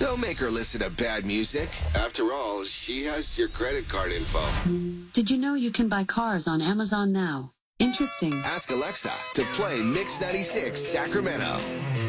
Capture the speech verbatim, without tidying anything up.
Don't make her listen to bad music. After all, she has your credit card info. Did you know you can buy cars on Amazon now? Interesting. Ask Alexa to play Mix ninety-six Sacramento.